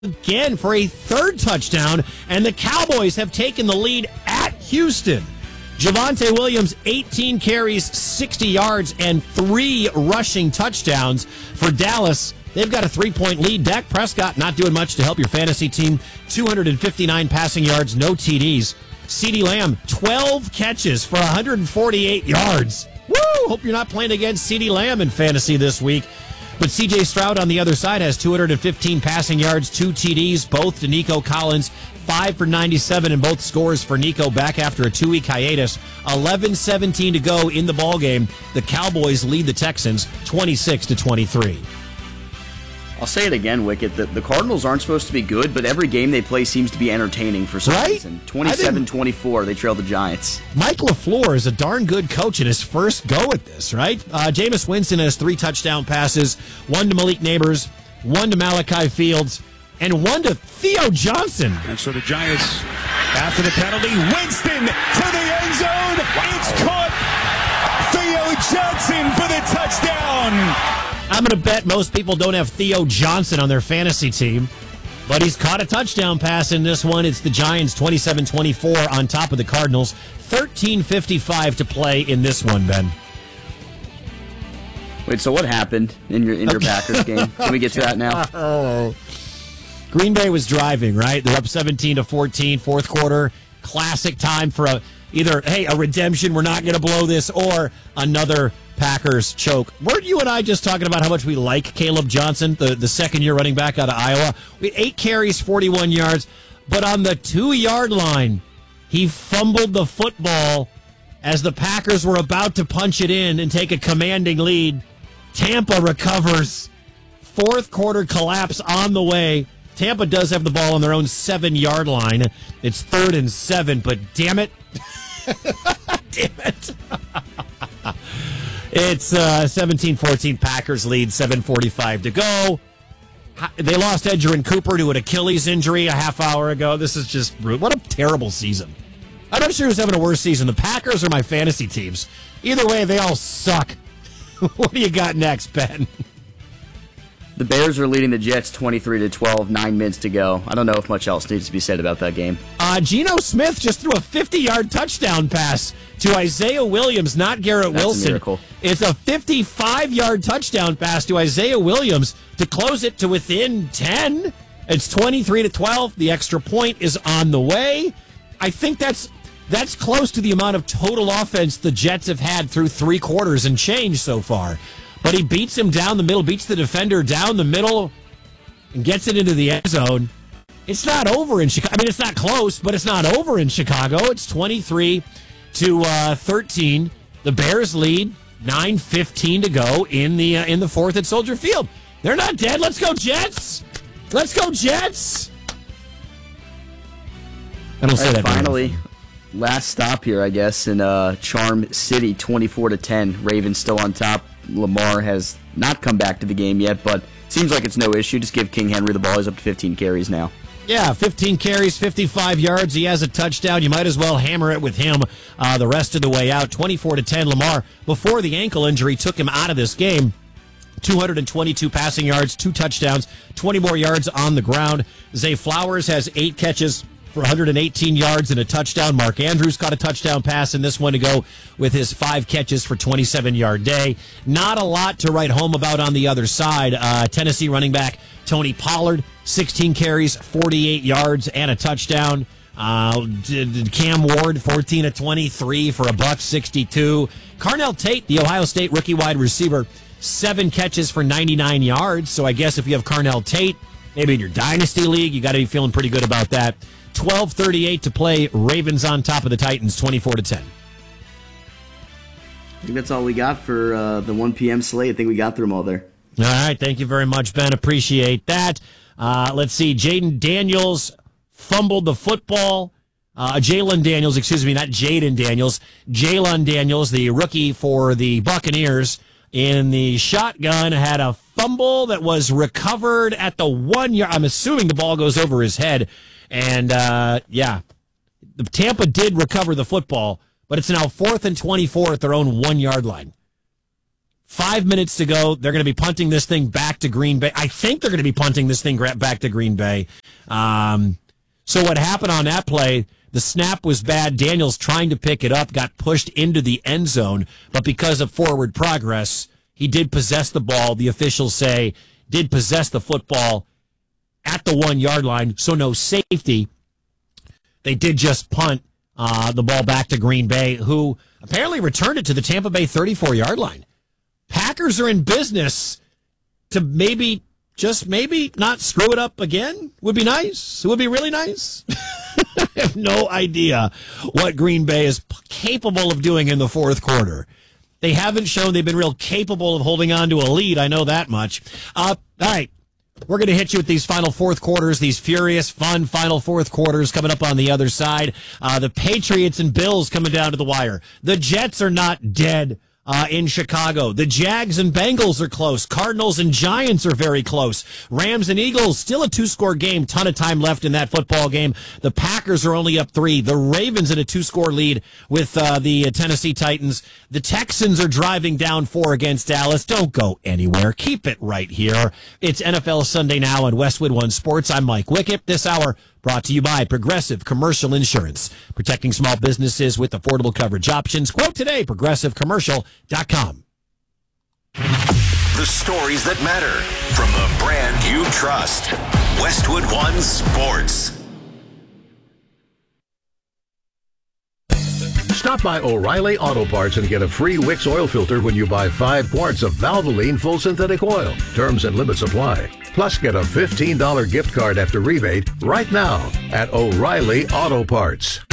again for a third touchdown, and the Cowboys have taken the lead at Houston. Javonte Williams, 18 carries, 60 yards, and 3 rushing touchdowns for Dallas. They've got a 3-point lead. Dak Prescott not doing much to help your fantasy team. 259 passing yards, no TDs. CeeDee Lamb, 12 catches for 148 yards. Woo! Hope you're not playing against CeeDee Lamb in fantasy this week. But C.J. Stroud on the other side has 215 passing yards, 2 TDs, both to Nico Collins, 5 for 97 in both scores for Nico back after a 2-week hiatus. 11-17 to go in the ballgame. The Cowboys lead the Texans 26-23. I'll say it again, Wicket. The Cardinals aren't supposed to be good, but every game they play seems to be entertaining for some reason. 27-24, they trail the Giants. Mike LaFleur is a darn good coach in his first go at this, right? Jameis Winston has 3 touchdown passes, 1 to Malik Neighbors, 1 to Malachi Fields, and 1 to Theo Johnson. And so the Giants, after the penalty, Winston to the end zone. Wow. It's caught. Theo Johnson for the touchdown. I'm going to bet most people don't have Theo Johnson on their fantasy team, but he's caught a touchdown pass in this one. It's the Giants 27-24 on top of the Cardinals. 13:55 to play in this one, Ben. Wait, so what happened in your Packers game? Can we get to that now? Oh. Green Bay was driving, right? They're up 17-14, fourth quarter. Classic time for either a redemption, we're not going to blow this, or another Packers choke. Weren't you and I just talking about how much we like Caleb Johnson, the second-year running back out of Iowa? 8 carries, 41 yards, but on the 2-yard line, he fumbled the football as the Packers were about to punch it in and take a commanding lead. Tampa recovers. Fourth quarter collapse on the way. Tampa does have the ball on their own 7-yard line. It's 3rd and 7, but damn it. Damn it. It's 17-14, Packers lead, 7:45 to go. They lost Edgerrin Cooper to an Achilles injury a half hour ago. This is just what a terrible season. I'm not sure who's having a worse season, the Packers or my fantasy teams. Either way, they all suck. What do you got next, Ben? The Bears are leading the Jets 23-12, 9 minutes to go. I don't know if much else needs to be said about that game. Geno Smith just threw a 50-yard touchdown pass to Isaiah Williams, not Garrett Wilson. That's a miracle. It's a 55-yard touchdown pass to Isaiah Williams to close it to within 10. It's 23-12. The extra point is on the way. I think that's close to the amount of total offense the Jets have had through 3 quarters and change so far. But he beats him down the middle, beats the defender down the middle, and gets it into the end zone. It's not over in Chicago. I mean, it's not close, but it's not over in Chicago. It's 23-13. The Bears lead, 9:15 to go in the fourth at Soldier Field. They're not dead. Let's go, Jets! Let's go, Jets! I don't say that. Finally, last stop here, I guess, in Charm City, 24-10. Ravens still on top. Lamar has not come back to the game yet, but seems like it's no issue. Just give King Henry the ball. He's up to 15 carries now. Yeah, 15 carries, 55 yards. He has a touchdown. You might as well hammer it with him the rest of the way out. 24-10. Lamar, before the ankle injury, took him out of this game. 222 passing yards, 2 touchdowns, 20 more yards on the ground. Zay Flowers has 8 catches for 118 yards and a touchdown. Mark Andrews caught a touchdown pass in this one to go with his 5 catches for 27-yard day. Not a lot to write home about on the other side. Tennessee running back Tony Pollard, 16 carries, 48 yards and a touchdown. Cam Ward, 14 of 23 for $162. Carnell Tate, the Ohio State rookie wide receiver, 7 catches for 99 yards. So I guess if you have Carnell Tate, maybe in your dynasty league, you got to be feeling pretty good about that. 12:38 to play. Ravens on top of the Titans, 24-10. I think that's all we got for the 1 p.m. slate. I think we got through them all there. All right. Thank you very much, Ben. Appreciate that. Let's see. Jaden Daniels fumbled the football. Jalen Daniels, excuse me, not Jaden Daniels. Jalen Daniels, the rookie for the Buccaneers, in the shotgun, had a fumble that was recovered at the 1 yard. I'm assuming the ball goes over his head. And, the Tampa did recover the football, but it's now 4th and 24 at their own 1 yard line. 5 minutes to go. They're going to be punting this thing back to Green Bay. I think they're going to be punting this thing back to Green Bay. So what happened on that play, the snap was bad. Daniels trying to pick it up, got pushed into the end zone, but because of forward progress, he did possess the ball. The officials say did possess the football at the 1 yard line, so no safety. They did just punt the ball back to Green Bay, who apparently returned it to the Tampa Bay 34-yard line. Packers are in business to maybe, just maybe, not screw it up again. Would be nice. It would be really nice. I have no idea what Green Bay is capable of doing in the fourth quarter. They haven't shown they've been real capable of holding on to a lead. I know that much. All right. We're going to hit you with these final fourth quarters, these furious, fun final fourth quarters coming up on the other side. The Patriots and Bills coming down to the wire. The Jets are not dead in Chicago. The Jags and Bengals are close. Cardinals and Giants are very close. Rams and Eagles, still a 2-score game. Ton of time left in that football game. The Packers are only up 3. The Ravens in a 2-score lead with the Tennessee Titans. The Texans are driving down 4 against Dallas. Don't go anywhere. Keep it right here. It's NFL Sunday Now on Westwood One Sports. I'm Mike Wickett. This hour brought to you by Progressive Commercial Insurance, protecting small businesses with affordable coverage options. Quote today, progressivecommercial.com. The stories that matter from the brand you trust. Westwood One Sports. Stop by O'Reilly Auto Parts and get a free Wix oil filter when you buy 5 quarts of Valvoline full synthetic oil. Terms and limits apply. Plus, get a $15 gift card after rebate right now at O'Reilly Auto Parts.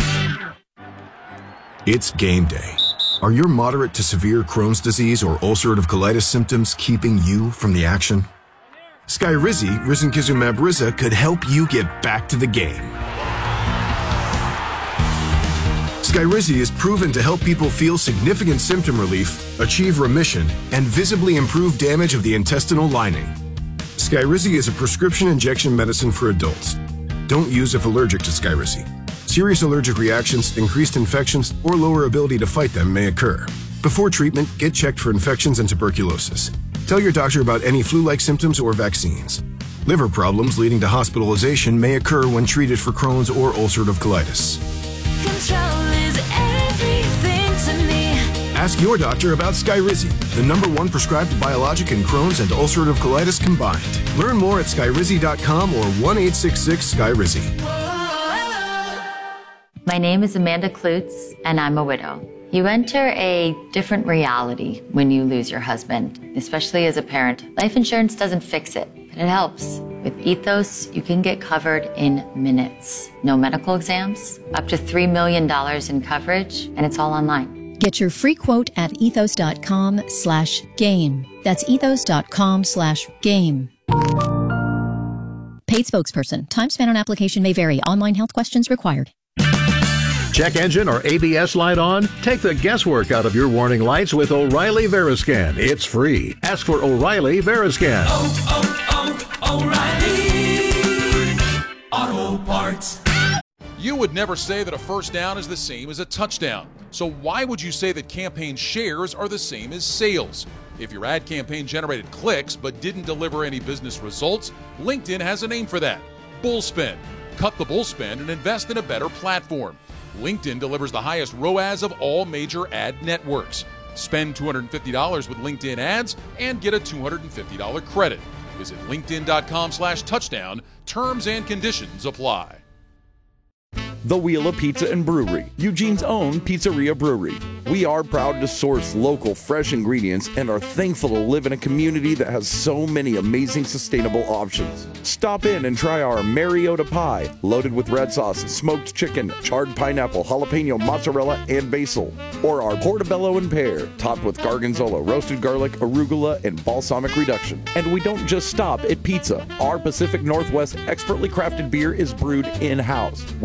It's game day. Are your moderate to severe Crohn's disease or ulcerative colitis symptoms keeping you from the action? Skyrizi, risankizumab Riza, could help you get back to the game. Skyrizi is proven to help people feel significant symptom relief, achieve remission, and visibly improve damage of the intestinal lining. Skyrizi is a prescription injection medicine for adults. Don't use if allergic to Skyrizi. Serious allergic reactions, increased infections, or lower ability to fight them may occur. Before treatment, get checked for infections and tuberculosis. Tell your doctor about any flu-like symptoms or vaccines. Liver problems leading to hospitalization may occur when treated for Crohn's or ulcerative colitis. Control is everything to me. Ask your doctor about Skyrizi, the #1 prescribed biologic in Crohn's and ulcerative colitis combined. Learn more at skyrizi.com or 1-866-SKYRIZI. My name is Amanda Klutz, and I'm a widow. You enter a different reality when you lose your husband, especially as a parent. Life insurance doesn't fix it, but it helps. With Ethos, you can get covered in minutes. No medical exams, up to $3 million in coverage, and it's all online. Get your free quote at ethos.com/game. That's ethos.com/game. Paid spokesperson. Time spent on application may vary. Online health questions required. Check engine or ABS light on? Take the guesswork out of your warning lights with O'Reilly Veriscan. It's free. Ask for O'Reilly Veriscan. O'Reilly Auto Parts. You would never say that a first down is the same as a touchdown. So why would you say that campaign shares are the same as sales? If your ad campaign generated clicks but didn't deliver any business results, LinkedIn has a name for that. Bullspend. Cut the bullspend and invest in a better platform. LinkedIn delivers the highest ROAS of all major ad networks. Spend $250 with LinkedIn ads and get a $250 credit. Visit linkedin.com/touchdown. Terms and conditions apply. The Wheel of Pizza and Brewery, Eugene's own pizzeria brewery. We are proud to source local, fresh ingredients and are thankful to live in a community that has so many amazing sustainable options. Stop in and try our Mariota pie, loaded with red sauce, smoked chicken, charred pineapple, jalapeno, mozzarella, and basil. Or our portobello and pear, topped with gorgonzola, roasted garlic, arugula, and balsamic reduction. And we don't just stop at pizza. Our Pacific Northwest expertly crafted beer is brewed in-house. We offer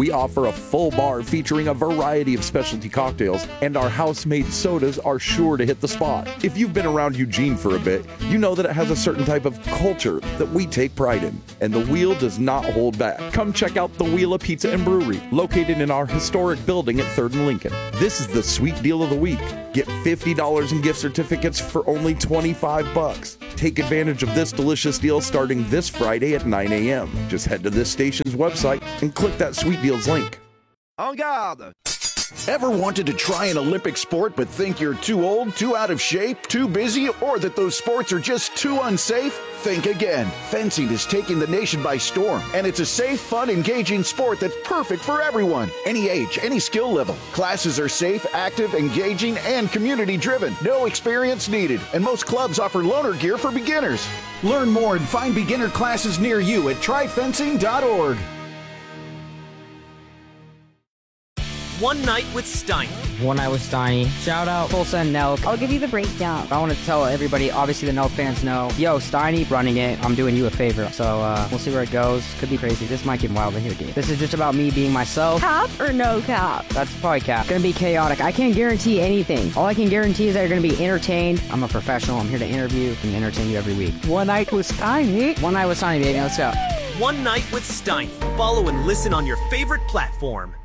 offer a full bar featuring a variety of specialty cocktails, and our house-made sodas are sure to hit the spot. If you've been around Eugene for a bit, you know that it has a certain type of culture that we take pride in, and the Wheel does not hold back. Come check out the Wheel of Pizza and Brewery, located in our historic building at 3rd and Lincoln. This is the sweet deal of the week. Get $50 in gift certificates for only $25. Take advantage of this delicious deal starting this Friday at 9 a.m. Just head to this station's website and click that Sweet Deals link. En garde! Ever wanted to try an Olympic sport but think you're too old, too out of shape, too busy, or that those sports are just too unsafe? Think again. Fencing is taking the nation by storm, and it's a safe, fun, engaging sport that's perfect for everyone. Any age, any skill level. Classes are safe, active, engaging, and community-driven. No experience needed, and most clubs offer loaner gear for beginners. Learn more and find beginner classes near you at tryfencing.org. One Night with Steiny. One Night with Steiny. Shout out Full Send Nelk. I'll give you the breakdown. I want to tell everybody, obviously the Nelk fans know, yo, Steiny running it, I'm doing you a favor. So we'll see where it goes. Could be crazy. This might get wild in here, dude. This is just about me being myself. Cap or no cap? That's probably cap. Gonna be chaotic. I can't guarantee anything. All I can guarantee is that you're gonna be entertained. I'm a professional. I'm here to interview and entertain you every week. One Night with Steiny. One Night with Steiny, baby. Let's go. One Night with Steiny. Follow and listen on your favorite platform.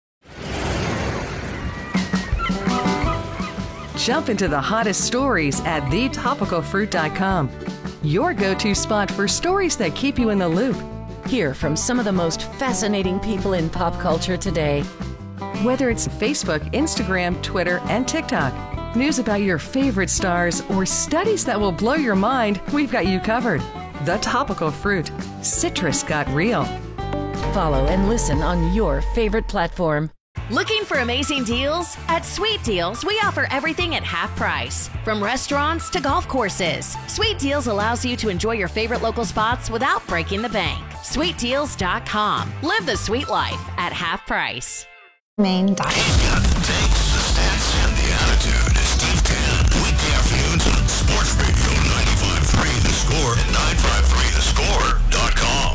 Jump into the hottest stories at thetopicalfruit.com. Your go-to spot for stories that keep you in the loop. Hear from some of the most fascinating people in pop culture today. Whether it's Facebook, Instagram, Twitter, and TikTok, news about your favorite stars, or studies that will blow your mind, we've got you covered. The Topical Fruit. Citrus got real. Follow and listen on your favorite platform. Looking for amazing deals? At Sweet Deals, we offer everything at half price. From restaurants to golf courses, Sweet Deals allows you to enjoy your favorite local spots without breaking the bank. SweetDeals.com. Live the sweet life at half price. Main diet. Got the takes, the stats, and the attitude. Steve Cannon. Weekday afternoons on Sports Radio 95.3 The Score and 953thescore.com.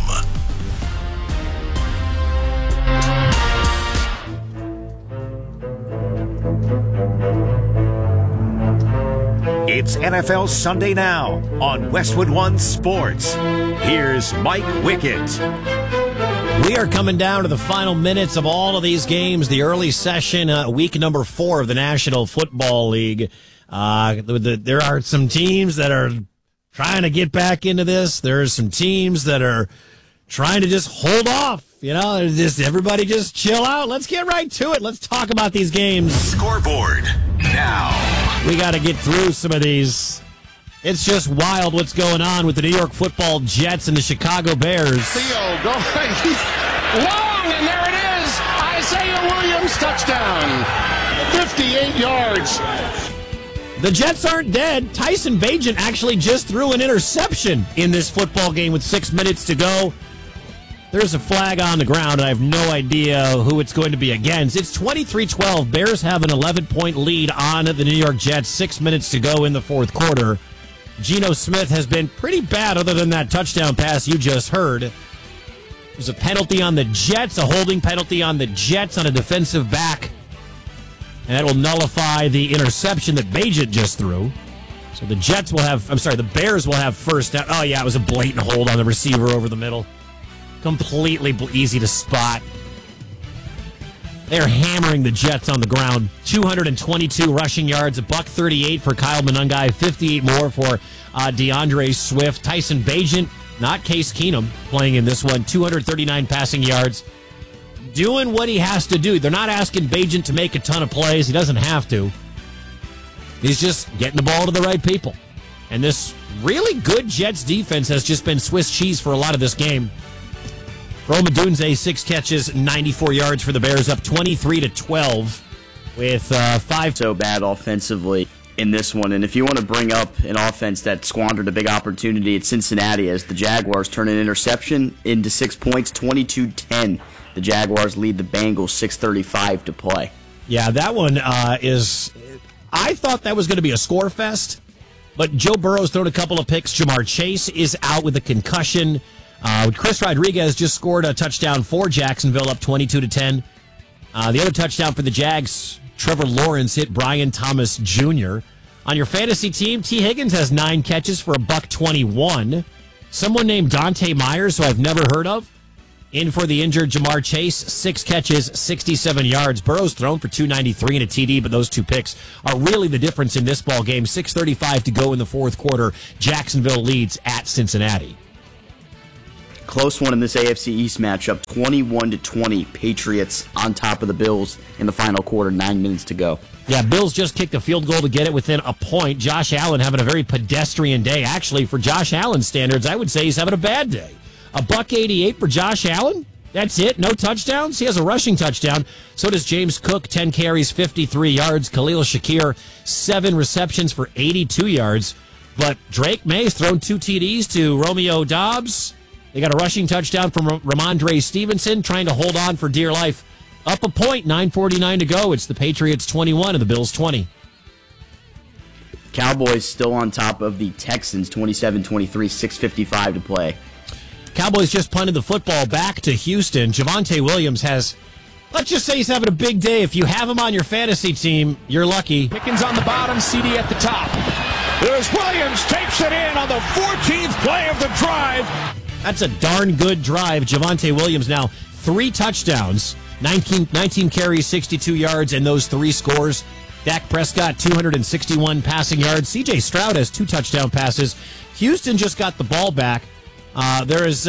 It's NFL Sunday Now on Westwood One Sports. Here's Mike Wickett. We are coming down to the final minutes of all of these games, the early session, week number 4 of the National Football League. There are some teams that are trying to get back into this. There are some teams that are trying to just hold off. You know, just everybody just chill out. Let's get right to it. Let's talk about these games. Scoreboard now. We got to get through some of these. It's just wild what's going on with the New York Football Jets and the Chicago Bears. Theo going long, and there it is. Isaiah Williams, touchdown. 58 yards. The Jets aren't dead. Tyson Bagent actually just threw an interception in this football game with 6 minutes to go. There's a flag on the ground, and I have no idea who it's going to be against. It's 23-12. Bears have an 11-point lead on the New York Jets. 6 minutes to go in the fourth quarter. Geno Smith has been pretty bad other than that touchdown pass you just heard. There's a penalty on the Jets, a holding penalty on the Jets on a defensive back. And that will nullify the interception that Bagent just threw. So the Bears will have first down. Oh, yeah, it was a blatant hold on the receiver over the middle. Completely easy to spot. They're hammering the Jets on the ground. 222 rushing yards, $138 for Kyle Monangai, 58 more for DeAndre Swift. Tyson Bagent, not Case Keenum, playing in this one. 239 passing yards. Doing what he has to do. They're not asking Bagent to make a ton of plays. He doesn't have to. He's just getting the ball to the right people. And this really good Jets defense has just been Swiss cheese for a lot of this game. Rome Odunze, 6 catches, 94 yards for the Bears, up 23-12 with 5. So bad offensively in this one. And if you want to bring up an offense that squandered a big opportunity at Cincinnati as the Jaguars turn an interception into 6 points, 22-10. The Jaguars lead the Bengals 6:35 to play. Yeah, that one is... I thought that was going to be a score fest, but Joe Burrow's thrown a couple of picks. Jamar Chase is out with a concussion. Chris Rodriguez just scored a touchdown for Jacksonville, up 22-10. The other touchdown for the Jags, Trevor Lawrence hit Brian Thomas Jr. On your fantasy team, T. Higgins has 9 catches for $121. Someone named Dante Myers, who I've never heard of, in for the injured Jamar Chase, 6 catches, 67 yards. Burrow's thrown for 293 and a TD, but those 2 picks are really the difference in this ball game. 6:35 to go in the fourth quarter. Jacksonville leads at Cincinnati. Close one in this AFC East matchup, 21-20. Patriots on top of the Bills in the final quarter, 9 minutes to go. Yeah, Bills just kicked a field goal to get it within a point. Josh Allen having a very pedestrian day. Actually, for Josh Allen's standards, I would say he's having a bad day. $188 for Josh Allen. That's it. No touchdowns. He has a rushing touchdown. So does James Cook, 10 carries, 53 yards. Khalil Shakir, 7 receptions for 82 yards. But Drake May's thrown 2 TDs to Romeo Doubs. They got a rushing touchdown from Ramondre Stevenson, trying to hold on for dear life. Up a point, 9:49 to go. It's the Patriots 21 and the Bills 20. Cowboys still on top of the Texans, 27-23, 6:55 to play. Cowboys just punted the football back to Houston. Javonte Williams has, let's just say he's having a big day. If you have him on your fantasy team, you're lucky. Pickens on the bottom, CD at the top. There's Williams, takes it in on the 14th play of the drive. That's a darn good drive. Javonte Williams now 3 touchdowns, 19 carries, 62 yards, and those 3 scores. Dak Prescott, 261 passing yards. C.J. Stroud has 2 touchdown passes. Houston just got the ball back. There is,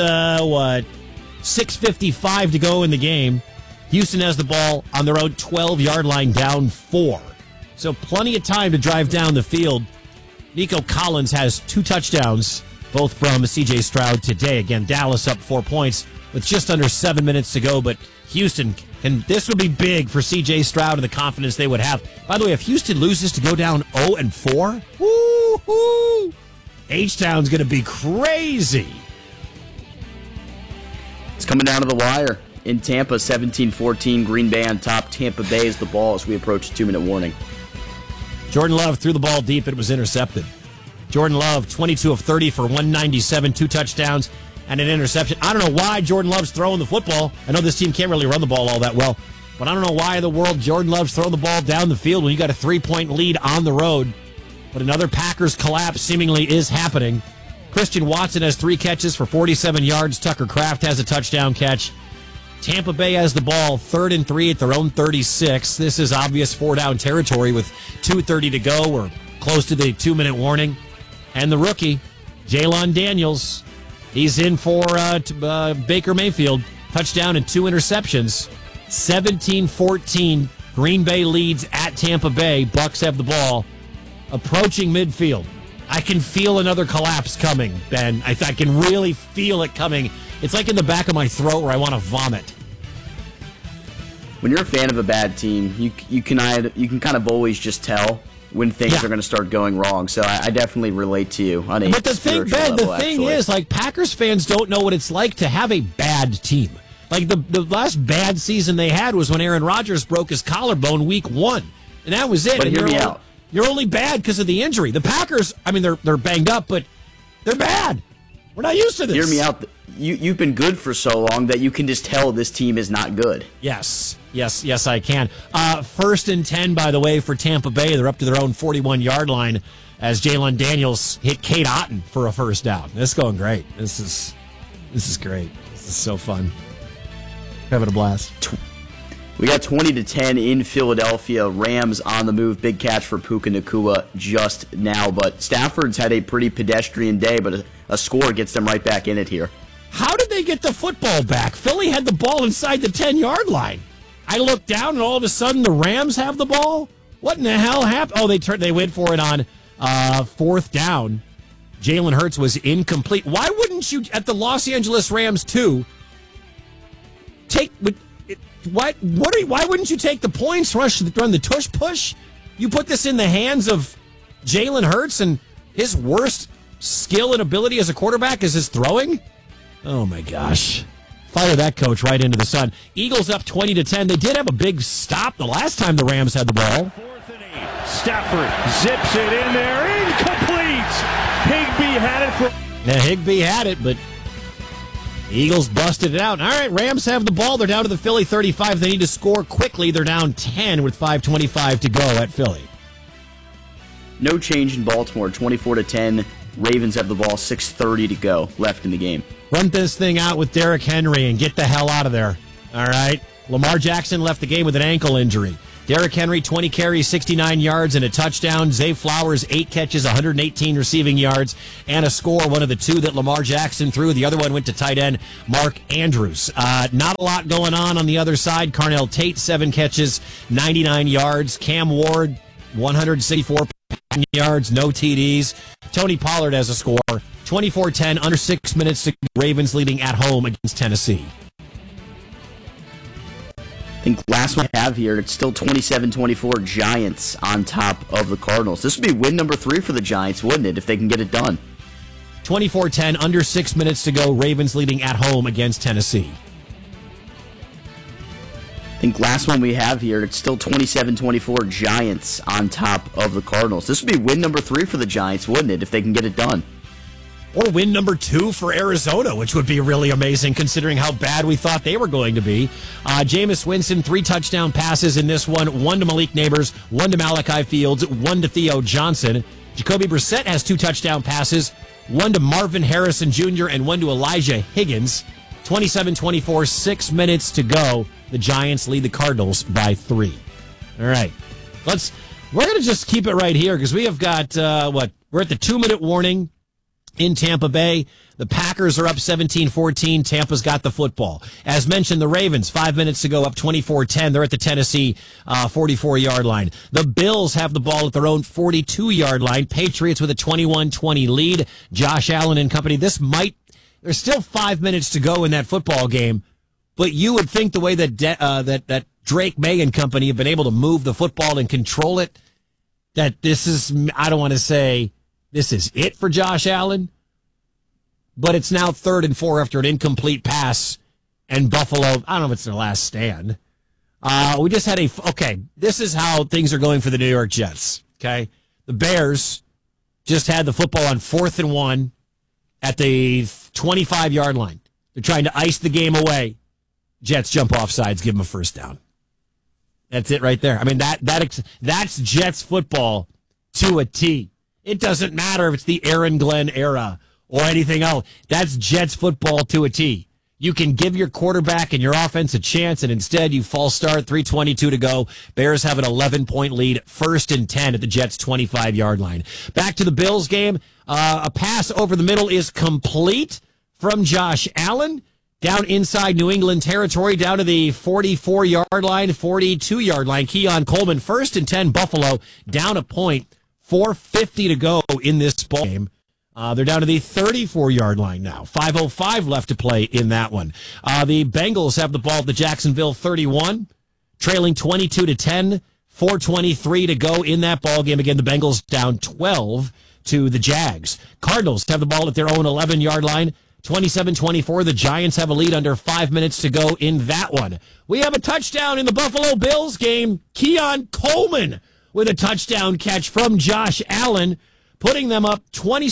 6:55 to go in the game. Houston has the ball on their own 12-yard line, down 4. So plenty of time to drive down the field. Nico Collins has 2 touchdowns, both from C.J. Stroud today. Again, Dallas up 4 points with just under 7 minutes to go. But Houston, and this would be big for C.J. Stroud and the confidence they would have. By the way, if Houston loses to go down 0-4, woo-hoo, H-Town's going to be crazy. It's coming down to the wire. In Tampa, 17-14, Green Bay on top. Tampa Bay is the ball as we approach a 2-minute warning. Jordan Love threw the ball deep. It was intercepted. Jordan Love, 22 of 30 for 197, 2 touchdowns, and an interception. I don't know why Jordan Love's throwing the football. I know this team can't really run the ball all that well, but I don't know why in the world Jordan Love's throwing the ball down the field when you got a 3-point lead on the road. But another Packers collapse seemingly is happening. Christian Watson has 3 catches for 47 yards. Tucker Kraft has a touchdown catch. Tampa Bay has the ball 3rd and 3 at their own 36. This is obvious 4-down territory with 2:30 to go. We're close to the 2-minute warning. And the rookie, Jalen Daniels, he's in for Baker Mayfield. Touchdown and 2 interceptions. 17-14. Green Bay leads at Tampa Bay. Bucs have the ball. Approaching midfield. I can feel another collapse coming, Ben. I can really feel it coming. It's like in the back of my throat where I want to vomit. When you're a fan of a bad team, you can kind of always just tell when things are going to start going wrong. So I definitely relate to you on a But the thing, Ben, level, the thing is, like, Packers fans don't know what it's like to have a bad team. Like, the last bad season they had was when Aaron Rodgers broke his collarbone week 1. And that was it. But hear me out. You're only bad because of the injury. The Packers, I mean, they're banged up, but they're bad. We're not used to this. Hear me out. You've been good for so long that you can just tell this team is not good. Yes, I can. 1st and 10, by the way, for Tampa Bay. They're up to their own 41-yard line as Jalen Daniels hit Kate Otten for a 1st down. This is going great. This is great. This is so fun. Having a blast. We got 20-10 in Philadelphia. Rams on the move. Big catch for Puka Nacua just now. But Stafford's had a pretty pedestrian day, but a score gets them right back in it here. How did they get the football back? Philly had the ball inside the 10-yard line. I looked down, and all of a sudden the Rams have the ball? What in the hell happened? Oh, they went for it on 4th down. Jalen Hurts was incomplete. Why wouldn't you, at the Los Angeles Rams, too, why wouldn't you take the points rush, run the tush push? You put this in the hands of Jalen Hurts, and his worst skill and ability as a quarterback is his throwing? Oh, my gosh. Fire that coach right into the sun. Eagles up 20-10. They did have a big stop the last time the Rams had the ball. 4th and 8. Stafford zips it in there. Incomplete. Higbee had it for... Now, Higbee had it, but The Eagles busted it out. All right, Rams have the ball. They're down to the Philly 35. They need to score quickly. They're down 10 with 5:25 to go at Philly. No change in Baltimore, 24-10. Ravens have the ball, 6:30 to go left in the game. Run this thing out with Derrick Henry and get the hell out of there. All right? Lamar Jackson left the game with an ankle injury. Derrick Henry, 20 carries, 69 yards, and a touchdown. Zay Flowers, 8 catches, 118 receiving yards, and a score. One of the 2 that Lamar Jackson threw. The other one went to tight end Mark Andrews. Not a lot going on the other side. Carnell Tate, 7 catches, 99 yards. Cam Ward, 164 yards, no TDs. Tony Pollard has a score. 24-10, under 6 minutes to go. Ravens leading at home against Tennessee. I think last one I have here, it's still 27-24 Giants on top of the Cardinals. This would be win number 3 for the Giants, wouldn't it, if they can get it done? 24-10, under 6 minutes to go. Ravens leading at home against Tennessee. I think last one we have here, it's still 27-24 Giants on top of the Cardinals. This would be win number 3 for the Giants, wouldn't it, if they can get it done? Or win number 2 for Arizona, which would be really amazing considering how bad we thought they were going to be. Jameis Winston, 3 touchdown passes in this one. 1 to Malik Neighbors, 1 to Malachi Fields, 1 to Theo Johnson. Jacoby Brissett has 2 touchdown passes. 1 to Marvin Harrison Jr. and 1 to Elijah Higgins. 27-24, 6 minutes to go. The Giants lead the Cardinals by 3. All right. We're going to just keep it right here because we have got, we're at the 2-minute warning in Tampa Bay. The Packers are up 17-14. Tampa's got the football. As mentioned, the Ravens, 5 minutes to go, up 24-10. They're at the Tennessee 44-yard line. The Bills have the ball at their own 42-yard line. Patriots with a 21-20 lead. Josh Allen and company. There's still 5 minutes to go in that football game, but you would think the way that that Drake May and company have been able to move the football and control it, that this is, I don't want to say this is it for Josh Allen, but it's now 3rd and 4 after an incomplete pass, and Buffalo, I don't know if it's their last stand. We just had this is how things are going for the New York Jets, okay? The Bears just had the football on 4th and 1 at the 25-yard line. They're trying to ice the game away. Jets jump off sides, give them a first down. That's it right there. I mean, that's Jets football to a T. It doesn't matter if it's the Aaron Glenn era or anything else. That's Jets football to a T. You can give your quarterback and your offense a chance, and instead you false start, 3:22 to go. Bears have an 11-point lead, 1st and 10 at the Jets' 25-yard line. Back to the Bills game. A pass over the middle is complete from Josh Allen. Down inside New England territory, down to the 44-yard line, 42-yard line. Keon Coleman, 1st and 10, Buffalo, down a point, 4:50 to go in this ball game. They're down to the 34-yard line now. 5:05 left to play in that one. The Bengals have the ball at the Jacksonville 31, trailing 22-10, 4:23 to go in that ball game. Again, the Bengals down 12 to the Jags. Cardinals have the ball at their own 11-yard line. 27-24. The Giants have a lead under 5 minutes to go in that one. We have a touchdown in the Buffalo Bills game. Keon Coleman with a touchdown catch from Josh Allen, putting them up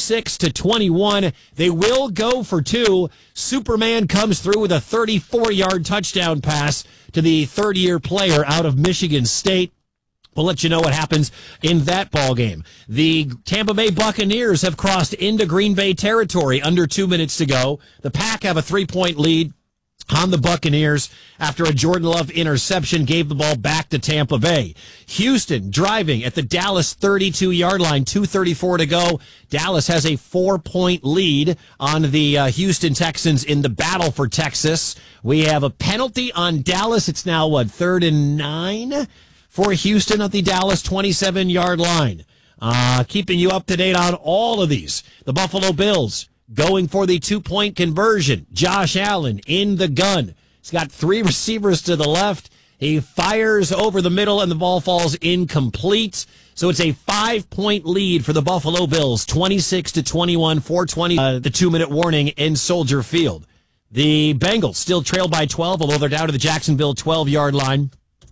26-21. They will go for 2. Superman comes through with a 34-yard touchdown pass to the third-year player out of Michigan State. We'll let you know what happens in that ball game. The Tampa Bay Buccaneers have crossed into Green Bay territory under 2 minutes to go. The Pack have a 3-point lead on the Buccaneers after a Jordan Love interception gave the ball back to Tampa Bay. Houston driving at the Dallas 32-yard line, 2:34 to go. Dallas has a 4-point lead on the Houston Texans in the battle for Texas. We have a penalty on Dallas. It's now, 3rd and 9? For Houston at the Dallas 27-yard line. Keeping you up to date on all of these. The Buffalo Bills going for the 2-point conversion. Josh Allen in the gun. He's got 3 receivers to the left. He fires over the middle and the ball falls incomplete. So it's a 5-point lead for the Buffalo Bills, 26-21, 4:20. The 2-minute warning in Soldier Field. The Bengals still trail by 12, although they're down to the Jacksonville 12-yard line.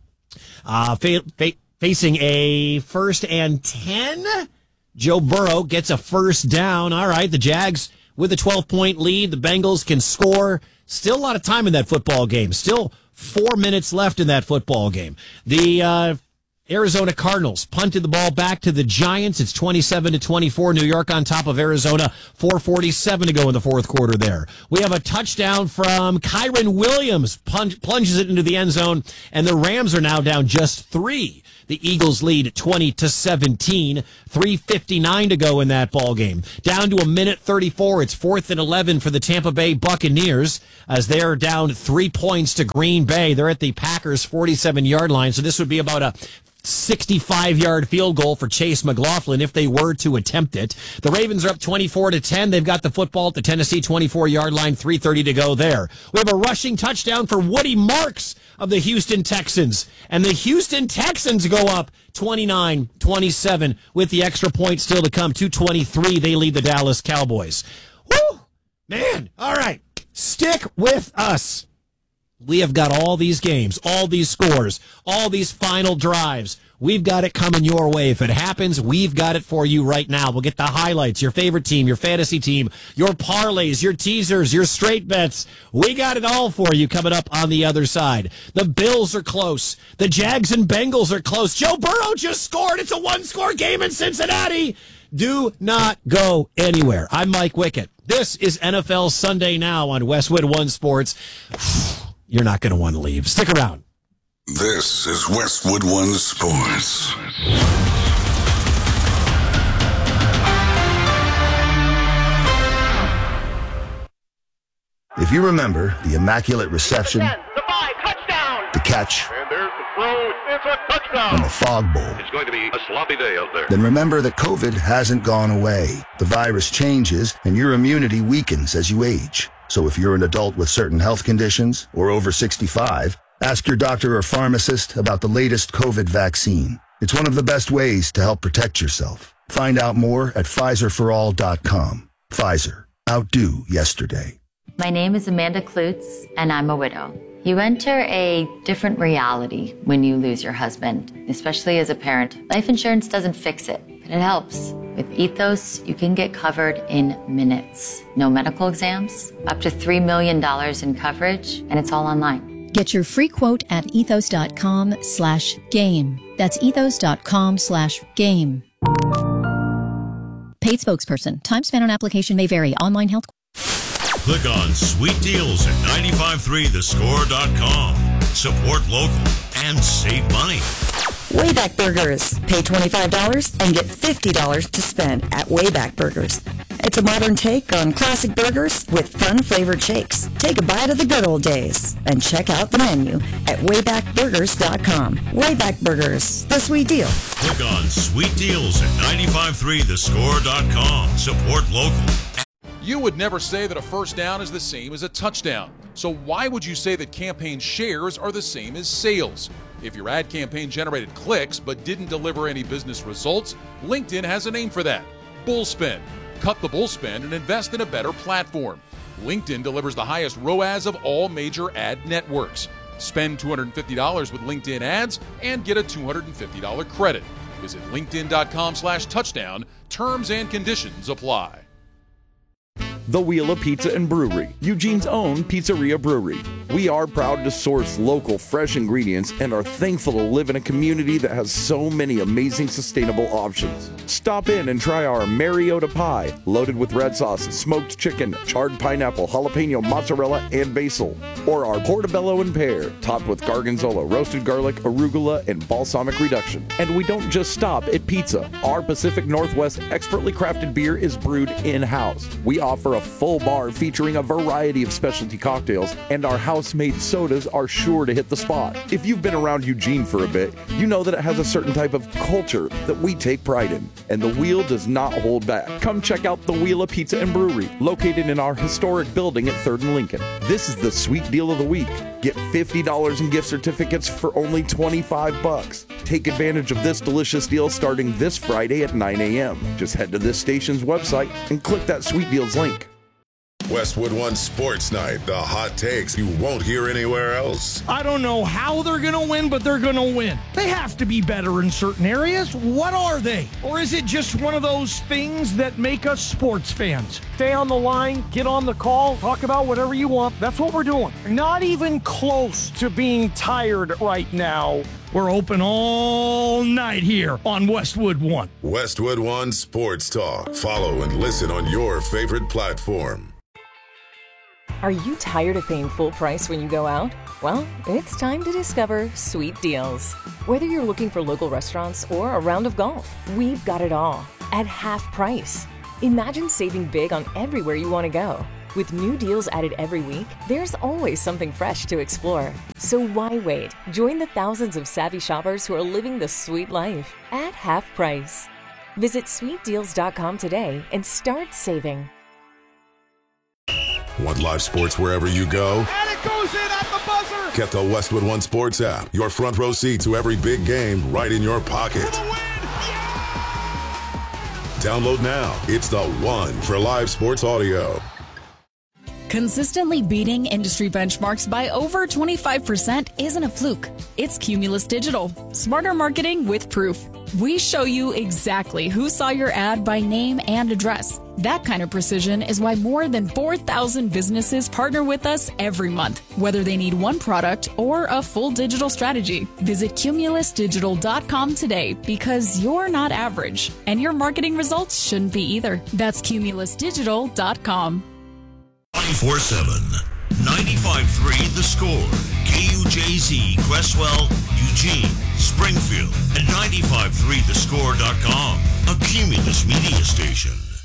Facing a 1st and 10. Joe Burrow gets a first down. All right, the Jags with a 12-point lead. The Bengals can score. Still a lot of time in that football game. Still 4 minutes left in that football game. The Arizona Cardinals punted the ball back to the Giants. It's 27-24. New York on top of Arizona. 4:47 to go in the fourth quarter there. We have a touchdown from Kyren Williams. Plunges it into the end zone, and the Rams are now down just 3. The Eagles lead 20-17. 3:59 to go in that ball game. Down to 1:34. It's 4th and 11 for the Tampa Bay Buccaneers as they're down 3 points to Green Bay. They're at the Packers' 47-yard line, so this would be about a 65-yard field goal for Chase McLaughlin if they were to attempt it. The Ravens are up 24-10. They've got the football at the Tennessee 24-yard line, 3:30 to go there. We have a rushing touchdown for Woody Marks of the Houston Texans. And the Houston Texans go up 29-27 with the extra point still to come. 2:23, they lead the Dallas Cowboys. Woo! Man, all right. Stick with us. We have got all these games, all these scores, all these final drives. We've got it coming your way. If it happens, we've got it for you right now. We'll get the highlights, your favorite team, your fantasy team, your parlays, your teasers, your straight bets. We got it all for you coming up on the other side. The Bills are close. The Jags and Bengals are close. Joe Burrow just scored. It's a one-score game in Cincinnati. Do not go anywhere. I'm Mike Wickett. This is NFL Sunday Now on Westwood One Sports. You're not going to want to leave. Stick around. This is Westwood One Sports. If you remember the Immaculate Reception, the catch, And there's the throw. It's a touchdown. and the Fog Bowl, It's going to be a sloppy day out there. then remember that COVID hasn't gone away. The virus changes, and your immunity weakens as you age. So if you're an adult with certain health conditions or over 65, ask your doctor or pharmacist about the latest COVID vaccine. It's one of the best ways to help protect yourself. Find out more at PfizerForAll.com. Pfizer. Outdo yesterday. My name is Amanda Klutz, and I'm a widow. You enter a different reality when you lose your husband, especially as a parent. Life insurance doesn't fix it, but it helps. With Ethos, you can get covered in minutes. No medical exams, up to $3 million in coverage, and it's all online. Get your free quote at ethos.com/game. That's ethos.com/game. Paid spokesperson. Time spent on application may vary. Online health. Click on Sweet Deals at 953thescore.com. Support local and save money. Wayback Burgers. Pay $25 and get $50 to spend at Wayback Burgers. It's a modern take on classic burgers with fun-flavored shakes. Take a bite of the good old days and check out the menu at waybackburgers.com. Wayback Burgers, the sweet deal. Click on Sweet Deals at 953thescore.com. Support local. You would never say that a first down is the same as a touchdown. So why would you say that campaign shares are the same as sales? If your ad campaign generated clicks but didn't deliver any business results, LinkedIn has a name for that. Bullspend. Cut the bullspend and invest in a better platform. LinkedIn delivers the highest ROAS of all major ad networks. Spend $250 with LinkedIn ads and get a $250 credit. Visit linkedin.com/touchdown. Terms and conditions apply. The Wheel of Pizza and Brewery, Eugene's own pizzeria brewery. We are proud to source local, fresh ingredients and are thankful to live in a community that has so many amazing sustainable options. Stop in and try our Mariota pie, loaded with red sauce, smoked chicken, charred pineapple, jalapeno, mozzarella, and basil. Or our portobello and pear, topped with gargonzola, roasted garlic, arugula, and balsamic reduction. And we don't just stop at pizza. Our Pacific Northwest expertly crafted beer is brewed in-house. We offer a full bar featuring a variety of specialty cocktails, and our house-made sodas are sure to hit the spot. If you've been around Eugene for a bit, you know that it has a certain type of culture that we take pride in, and the Wheel does not hold back. Come check out the Wheel of Pizza and Brewery, located in our historic building at 3rd and Lincoln. This is the sweet deal of the week. Get $50 in gift certificates for only $25. Take advantage of this delicious deal starting this Friday at 9 a.m. Just head to this station's website and click that Sweet Deals link. Westwood One Sports Night, the hot takes you won't hear anywhere else. I don't know how they're going to win, but they're going to win. They have to be better in certain areas. What are they? Or is it just one of those things that make us sports fans? Stay on the line, get on the call, talk about whatever you want. That's what we're doing. Not even close to being tired right now. We're open all night here on Westwood One. Westwood One Sports Talk. Follow and listen on your favorite platform. Are you tired of paying full price when you go out? Well, it's time to discover Sweet Deals. Whether you're looking for local restaurants or a round of golf, we've got it all at half price. Imagine saving big on everywhere you want to go. With new deals added every week, there's always something fresh to explore. So why wait? Join the thousands of savvy shoppers who are living the sweet life at half price. Visit sweetdeals.com today and start saving. Want live sports wherever you go? And it goes in at the buzzer! Get the Westwood One Sports app. Your front row seat to every big game right in your pocket. Download now. It's the one for live sports audio. Consistently beating industry benchmarks by over 25% isn't a fluke. It's Cumulus Digital. Smarter marketing with proof. We show you exactly who saw your ad by name and address. That kind of precision is why more than 4,000 businesses partner with us every month, whether they need one product or a full digital strategy. Visit cumulusdigital.com today because you're not average, and your marketing results shouldn't be either. That's cumulusdigital.com. 24/7. 95.3 The Score. KUJZ, Cresswell, Eugene, Springfield, and 95.3thescore.com. A Cumulus media station.